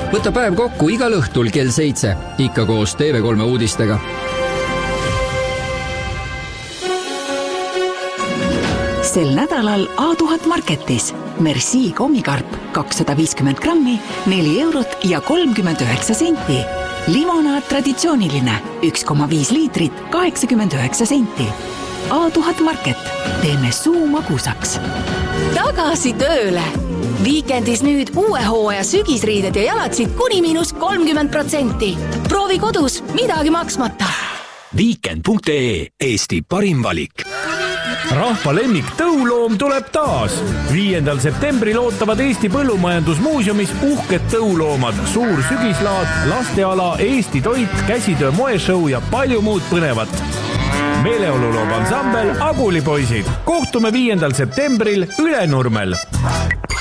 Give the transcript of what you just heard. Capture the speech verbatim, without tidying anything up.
Võta päev kokku igal õhtul kell seitse, ikka koos T V kolme uudistega. Sel nädalal A tuhat Marketis Merci kommikarp kakssada viiskümmend grammi, neli eurot ja kolmkümmend üheksa senti. Limonaad traditsiooniline üks koma viis liitrit, kaheksakümmend üheksa senti. A tuhat Market. Teeme suu magusaks. Tagasi tööle! Viikendis nüüd uue hooaja sügisriided ja jalatsid kuni miinus kolmkümmend protsenti. Proovi kodus, midagi maksmata. Weekend punkt ee, Eesti parim valik. Rahva lemmik tõuloom tuleb taas. viiendal septembril ootavad Eesti Põllumajandusmuuseumis uhked tõuloomad, suur sügislaad, lasteala, Eesti toit, käsitöö moeshow ja palju muud põnevat. Meeleoluloob ansambel Agulipoisid. Kohtume viiendal septembril Ülenurmel.